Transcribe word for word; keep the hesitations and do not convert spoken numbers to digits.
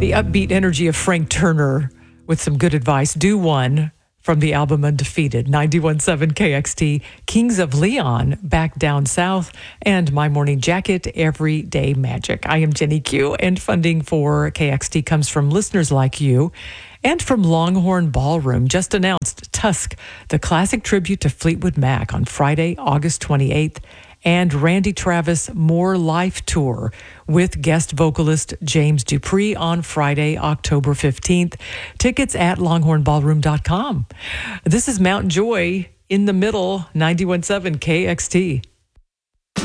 The upbeat energy of Frank Turner with some good advice. Do One from the album Undefeated. ninety-one point seven K X T, Kings of Leon, Back Down South, and My Morning Jacket, Everyday Magic. I am Jenny Q, and funding for K X T comes from listeners like you and from Longhorn Ballroom. Just announced Tusk, the classic tribute to Fleetwood Mac on Friday, August twenty-eighth, and Randy Travis More Life Tour with guest vocalist James Dupree on Friday, October fifteenth. Tickets at longhorn ballroom dot com. This is Mountain Joy in the middle, ninety-one point seven K X T.